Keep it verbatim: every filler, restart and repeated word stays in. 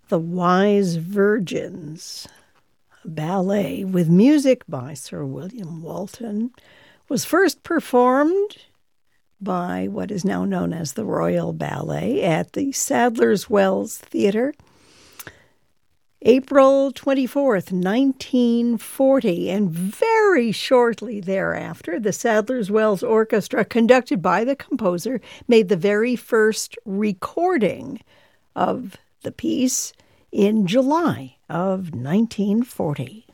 The Wise Virgins, a ballet with music by Sir William Walton, was first performed by what is now known as the Royal Ballet at the Sadler's Wells Theatre, April twenty-fourth, nineteen forty, and very shortly thereafter, the Sadler's Wells Orchestra, conducted by the composer, made the very first recording of the piece in July of nineteen forty.